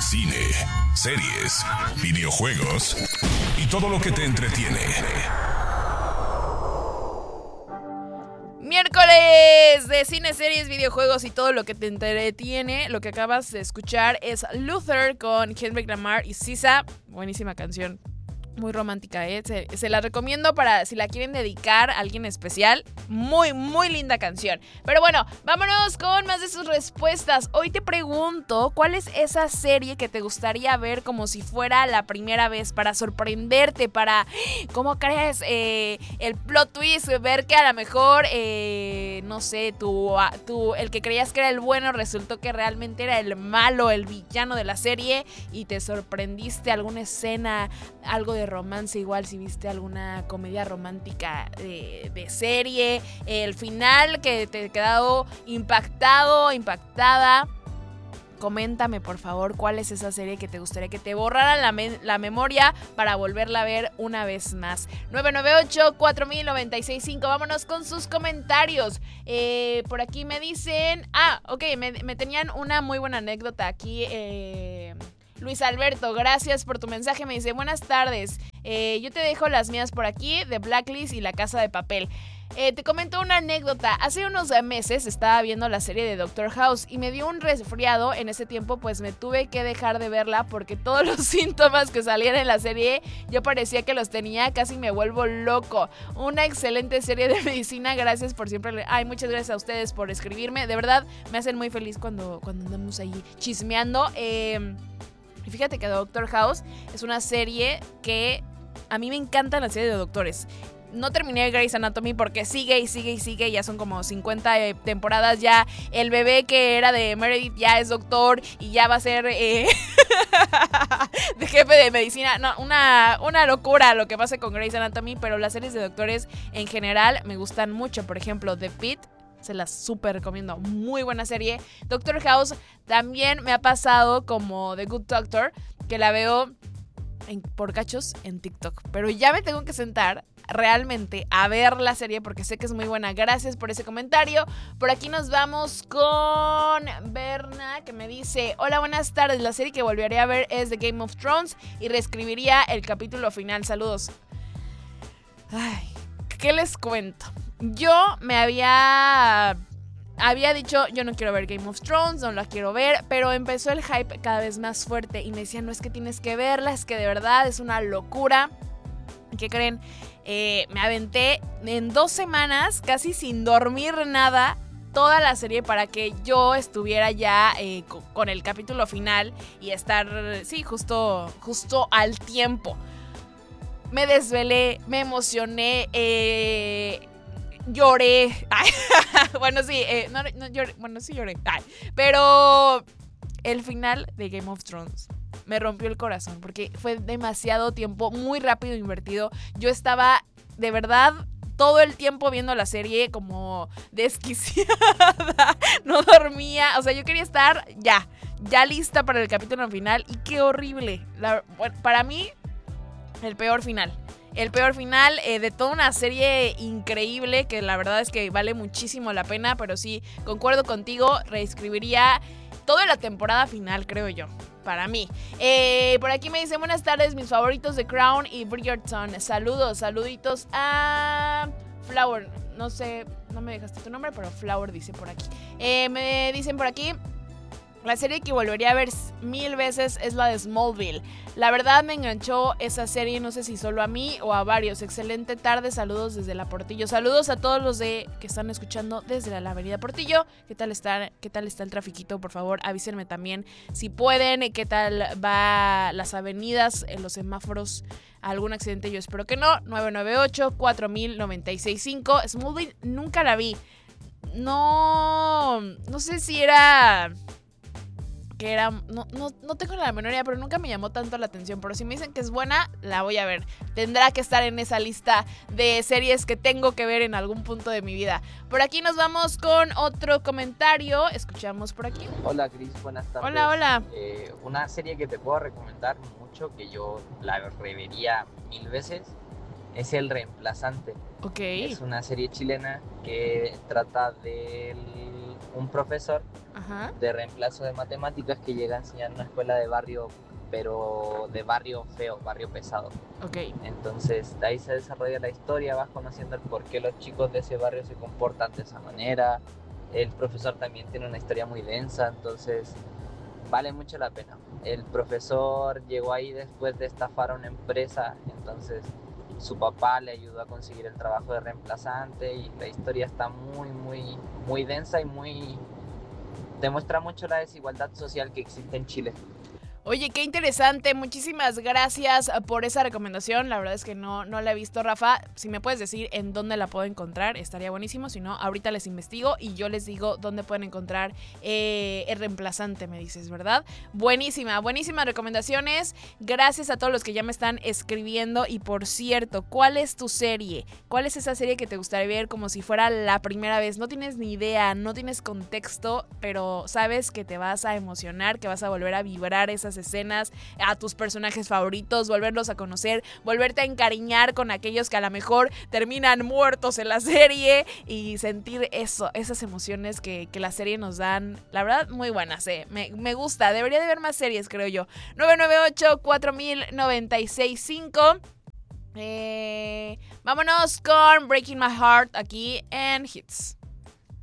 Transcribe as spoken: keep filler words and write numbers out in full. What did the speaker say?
cine, series, videojuegos y todo lo que te entretiene. Miércoles de cine, series, videojuegos y todo lo que te entretiene. Lo que acabas de escuchar es Luther con Kendrick Lamar y S Z A. Buenísima canción. Muy romántica, ¿eh? Se, se la recomiendo para si la quieren dedicar a alguien especial. Muy, muy linda canción. Pero bueno, vámonos con más de sus respuestas. Hoy te pregunto, ¿cuál es esa serie que te gustaría ver como si fuera la primera vez? Para sorprenderte, para, ¿cómo crees? Eh, el plot twist, ver que a lo mejor, eh, no sé, tu, tu, el que creías que era el bueno resultó que realmente era el malo, el villano de la serie y te sorprendiste. Alguna escena, algo de romance, igual si viste alguna comedia romántica de, de serie, el final que te ha quedado impactado, impactada. Coméntame por favor cuál es esa serie que te gustaría que te borrara la, me- la memoria para volverla a ver una vez más. nueve nueve ocho, cuatro mil, noventa y seis cinco. Vámonos con sus comentarios. Eh, por aquí me dicen... Ah, ok, me, me tenían una muy buena anécdota aquí. Eh... Luis Alberto, gracias por tu mensaje. Me dice, buenas tardes. Eh, yo te dejo las mías por aquí, de Blacklist y La Casa de Papel. Eh, te comento una anécdota. Hace unos meses estaba viendo la serie de Doctor House y me dio un resfriado. En ese tiempo pues me tuve que dejar de verla porque todos los síntomas que salían en la serie yo parecía que los tenía, casi me vuelvo loco. Una excelente serie de medicina, gracias por siempre. Ay, muchas gracias a ustedes por escribirme. De verdad me hacen muy feliz cuando, cuando andamos ahí chismeando. Eh... Y fíjate que Doctor House es una serie que a mí me encanta la serie de doctores. No terminé Grey's Anatomy porque sigue y sigue y sigue. Ya son como cincuenta eh, temporadas. Ya el bebé que era de Meredith ya es doctor y ya va a ser eh, de jefe de medicina. No, una, una locura lo que pasa con Grey's Anatomy. Pero las series de doctores en general me gustan mucho. Por ejemplo, The Pitt. Se las súper recomiendo. Muy buena serie. Doctor House también me ha pasado como The Good Doctor, que la veo en, por cachos en TikTok. Pero ya me tengo que sentar realmente a ver la serie porque sé que es muy buena. Gracias por ese comentario. Por aquí nos vamos con Berna, que me dice, hola, buenas tardes. La serie que volveré a ver es The Game of Thrones y reescribiría el capítulo final. Saludos. Ay, ¿qué les cuento? Yo me había... Había dicho, yo no quiero ver Game of Thrones, no la quiero ver, pero empezó el hype cada vez más fuerte y me decían, no, es que tienes que verla, es que de verdad es una locura. ¿Qué creen? Eh, me aventé en dos semanas, casi sin dormir nada, toda la serie para que yo estuviera ya eh, con, con el capítulo final y estar, sí, justo, justo al tiempo. Me desvelé, me emocioné, eh... lloré. Ay, bueno, sí, eh, no, no lloré. Bueno, sí lloré. Ay, pero el final de Game of Thrones me rompió el corazón porque fue demasiado tiempo, muy rápido invertido. Yo estaba de verdad todo el tiempo viendo la serie como desquiciada. No dormía. O sea, yo quería estar ya, ya lista para el capítulo final. Y qué horrible. La, bueno, para mí, el peor final. El peor final eh, de toda una serie increíble que la verdad es que vale muchísimo la pena, pero sí, concuerdo contigo, reescribiría toda la temporada final, creo yo, para mí. Eh, por aquí me dice, buenas tardes, mis favoritos de Crown y Bridgerton. Saludos, saluditos a Flower, no sé, no me dejaste tu nombre, pero Flower dice por aquí. Eh, me dicen por aquí, la serie que volvería a ver mil veces es la de Smallville. La verdad me enganchó esa serie, no sé si solo a mí o a varios. Excelente tarde, saludos desde la Portillo. Saludos a todos los de que están escuchando desde la, la avenida Portillo. ¿Qué tal está, qué tal está el trafiquito? Por favor, avísenme también si pueden. ¿Qué tal va las avenidas, en los semáforos? ¿Algún accidente? Yo espero que no. nueve nueve ocho, cuatro mil, noventa y seis cinco. Smallville nunca la vi. No, no sé si era... que era, no, no, no tengo la menor idea, pero nunca me llamó tanto la atención. Pero si me dicen que es buena, la voy a ver. Tendrá que estar en esa lista de series que tengo que ver en algún punto de mi vida. Por aquí nos vamos con otro comentario. Escuchamos por aquí. Hola, Cris, buenas tardes. Hola, hola. Eh, una serie que te puedo recomendar mucho, que yo la revería mil veces, es El Reemplazante. Ok. Es una serie chilena que trata del un profesor Ajá. de reemplazo de matemáticas que llega a enseñar en una escuela de barrio, pero de barrio feo, barrio pesado. Ok. Entonces de ahí se desarrolla la historia, vas conociendo el por qué los chicos de ese barrio se comportan de esa manera. El profesor también tiene una historia muy densa, entonces vale mucho la pena. El profesor llegó ahí después de estafar a una empresa, entonces su papá le ayudó a conseguir el trabajo de reemplazante y la historia está muy, muy, muy densa y muy... demuestra mucho la desigualdad social que existe en Chile. Oye, qué interesante. Muchísimas gracias por esa recomendación. La verdad es que no, no la he visto, Rafa. Si me puedes decir en dónde la puedo encontrar, estaría buenísimo. Si no, ahorita les investigo y yo les digo dónde pueden encontrar eh, el reemplazante, me dices, ¿verdad? Buenísima, buenísimas recomendaciones. Gracias a todos los que ya me están escribiendo. Y por cierto, ¿cuál es tu serie? ¿Cuál es esa serie que te gustaría ver como si fuera la primera vez? No tienes ni idea, no tienes contexto, pero sabes que te vas a emocionar, que vas a volver a vibrar esas escenas, a tus personajes favoritos, volverlos a conocer, volverte a encariñar con aquellos que a lo mejor terminan muertos en la serie y sentir eso, esas emociones que, que la serie nos dan. La verdad, muy buenas, eh. me, me gusta, debería de haber más series, creo yo. nueve nueve ocho, cuatro mil, noventa y seis cinco. Eh, vámonos con Breaking My Heart aquí en Hits.